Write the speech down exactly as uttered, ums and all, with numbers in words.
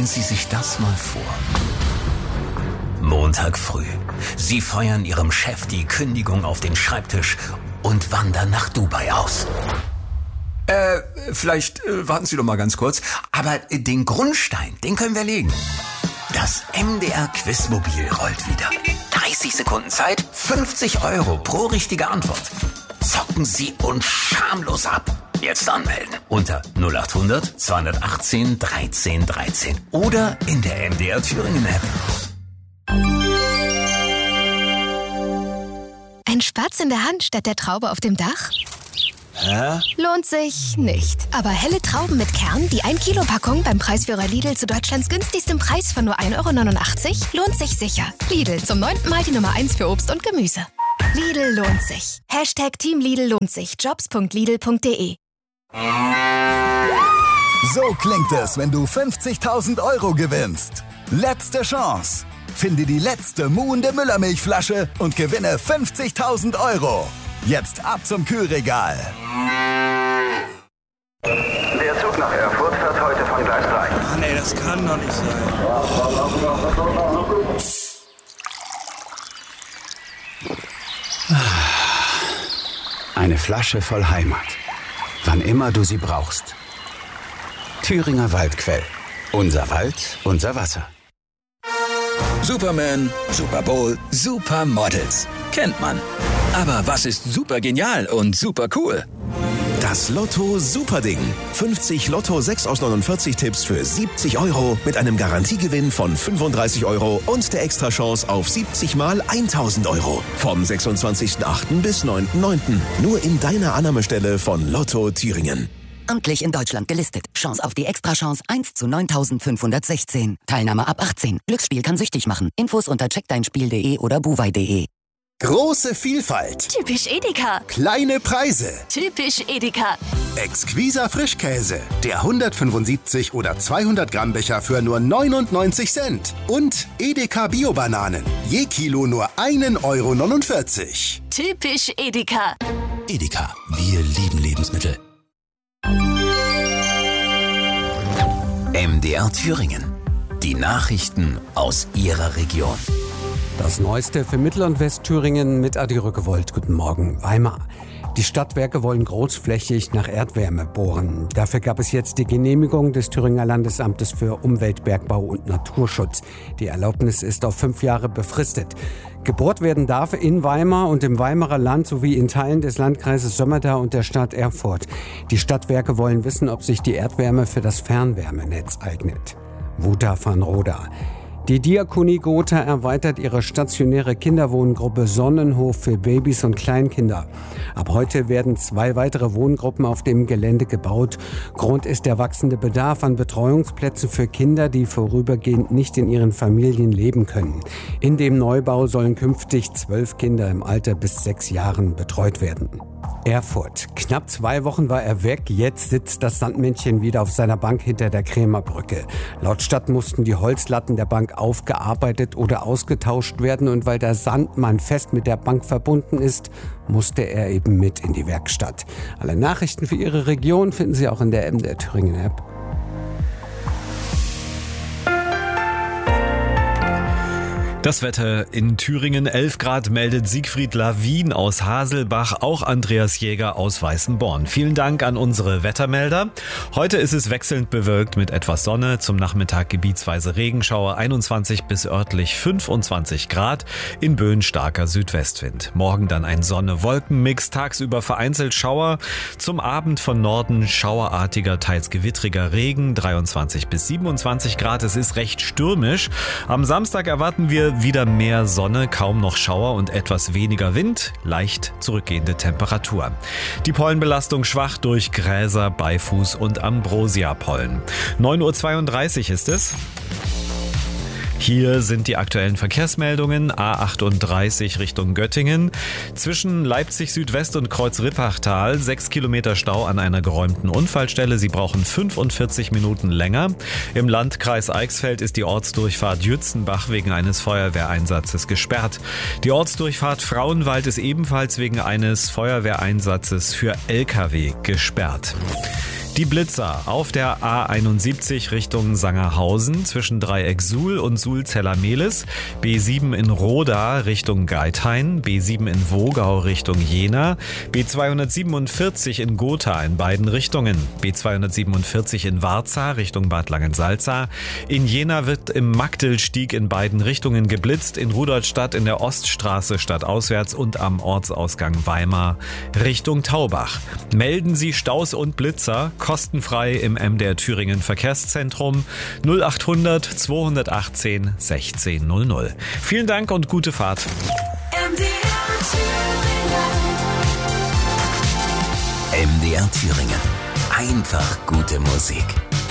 Sie sich das mal vor. Montag früh. Sie feuern Ihrem Chef die Kündigung auf den Schreibtisch und wandern nach Dubai aus. Äh, vielleicht äh, warten Sie doch mal ganz kurz. Aber äh, den Grundstein, den können wir legen. Das M D R-Quizmobil rollt wieder. dreißig Sekunden Zeit, fünfzig Euro pro richtige Antwort. Zocken Sie uns schamlos ab. Jetzt anmelden unter null acht hundert zweihundertachtzehn dreizehn dreizehn oder in der M D R Thüringen App. Ein Spatz in der Hand statt der Traube auf dem Dach? Hä? Lohnt sich nicht. Aber helle Trauben mit Kern, die ein Kilo Packung beim Preisführer Lidl zu Deutschlands günstigstem Preis von nur ein Euro neunundachtzig lohnt sich sicher. Lidl, zum neunten Mal die Nummer eins für Obst und Gemüse. Lidl lohnt sich. Hashtag Team Lidl lohnt sich. Jobs punkt lidl punkt de. So klingt es, wenn du fünfzigtausend Euro gewinnst. Letzte Chance. Finde die letzte muhende Müllermilchflasche und gewinne fünfzigtausend Euro. Jetzt ab zum Kühlregal. Der Zug nach Erfurt fährt heute von Gleis drei. Ah, nee, das kann doch nicht sein. Eine Flasche voll Heimat. Wann immer du sie brauchst. Thüringer Waldquell. Unser Wald, unser Wasser. Superman, Super Bowl, Supermodels. Kennt man. Aber was ist super genial und super cool? Das Lotto Superding. fünfzig Lotto sechs aus neunundvierzig Tipps für siebzig Euro mit einem Garantiegewinn von fünfunddreißig Euro und der Extrachance auf siebzig mal tausend Euro. Vom sechsundzwanzigsten achten bis neunten neunten Nur in deiner Annahmestelle von Lotto Thüringen. Amtlich in Deutschland gelistet. Chance auf die Extrachance eins zu neuntausendfünfhundertsechzehn. Teilnahme ab achtzehn. Glücksspiel kann süchtig machen. Infos unter checkdeinspiel punkt de oder buwei punkt de. Große Vielfalt. Typisch Edeka. Kleine Preise. Typisch Edeka. Exquiser Frischkäse. Der hundertfünfundsiebzig oder zweihundert Gramm Becher für nur neunundneunzig Cent. Und Edeka Bio-Bananen. Je Kilo nur ein Euro neunundvierzig. Typisch Edeka. Edeka, wir lieben Lebensmittel. M D R Thüringen. Die Nachrichten aus Ihrer Region. Das Neueste für Mittel- und Westthüringen mit Adi Rückewold. Guten Morgen. Weimar. Die Stadtwerke wollen großflächig nach Erdwärme bohren. Dafür gab es jetzt die Genehmigung des Thüringer Landesamtes für Umwelt, Bergbau und Naturschutz. Die Erlaubnis ist auf fünf Jahre befristet. Gebohrt werden darf in Weimar und im Weimarer Land sowie in Teilen des Landkreises Sömmerda und der Stadt Erfurt. Die Stadtwerke wollen wissen, ob sich die Erdwärme für das Fernwärmenetz eignet. Wuta van Roda. Die Diakonie Gotha erweitert ihre stationäre Kinderwohngruppe Sonnenhof für Babys und Kleinkinder. Ab heute werden zwei weitere Wohngruppen auf dem Gelände gebaut. Grund ist der wachsende Bedarf an Betreuungsplätzen für Kinder, die vorübergehend nicht in ihren Familien leben können. In dem Neubau sollen künftig zwölf Kinder im Alter bis sechs Jahren betreut werden. Erfurt. Knapp zwei Wochen war er weg. Jetzt sitzt das Sandmännchen wieder auf seiner Bank hinter der Krämerbrücke. Laut Stadt mussten die Holzlatten der Bank aufgearbeitet oder ausgetauscht werden. Und weil der Sandmann fest mit der Bank verbunden ist, musste er eben mit in die Werkstatt. Alle Nachrichten für Ihre Region finden Sie auch in der M D R Thüringen App. Das Wetter in Thüringen, elf Grad, meldet Siegfried Lawin aus Haselbach, auch Andreas Jäger aus Weißenborn. Vielen Dank an unsere Wettermelder. Heute ist es wechselnd bewölkt mit etwas Sonne, zum Nachmittag gebietsweise Regenschauer, einundzwanzig bis örtlich fünfundzwanzig Grad, in Böen starker Südwestwind. Morgen dann ein Sonne-Wolken-Mix, tagsüber vereinzelt Schauer, zum Abend von Norden schauerartiger, teils gewittriger Regen, dreiundzwanzig bis siebenundzwanzig Grad, es ist recht stürmisch. Am Samstag erwarten wir wieder mehr Sonne, kaum noch Schauer und etwas weniger Wind, leicht zurückgehende Temperatur. Die Pollenbelastung schwach durch Gräser, Beifuß und Ambrosia-Pollen. neun Uhr zweiunddreißig ist es. Hier sind die aktuellen Verkehrsmeldungen. A achtunddreißig Richtung Göttingen. Zwischen Leipzig Südwest und Kreuz-Rippachtal sechs Kilometer Stau an einer geräumten Unfallstelle. Sie brauchen fünfundvierzig Minuten länger. Im Landkreis Eichsfeld ist die Ortsdurchfahrt Jützenbach wegen eines Feuerwehreinsatzes gesperrt. Die Ortsdurchfahrt Frauenwald ist ebenfalls wegen eines Feuerwehreinsatzes für L K W gesperrt. Die Blitzer auf der A einundsiebzig Richtung Sangerhausen zwischen Dreieck Suhl und Suhl-Zella-Mehlis, B sieben in Roda Richtung Geithain, B sieben in Wogau Richtung Jena, B zweihundertsiebenundvierzig in Gotha in beiden Richtungen, B zweihundertsiebenundvierzig in Warza Richtung Bad Langensalza. In Jena wird im Magdelstieg in beiden Richtungen geblitzt, in Rudolstadt in der Oststraße stadtauswärts und am Ortsausgang Weimar Richtung Taubach. Melden Sie Staus und Blitzer kostenfrei im M D R Thüringen Verkehrszentrum null achthundert zweihundertachtzehn sechzehn null null. Vielen Dank und gute Fahrt. M D R Thüringen. M D R Thüringen. Einfach gute Musik.